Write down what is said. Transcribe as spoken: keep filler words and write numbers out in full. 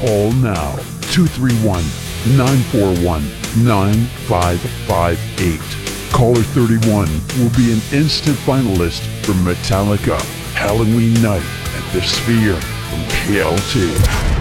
Call now, two three one, nine four one, nine five five eight. Caller thirty-one will be an instant finalist for Metallica Halloween Night at the Sphere from K L T.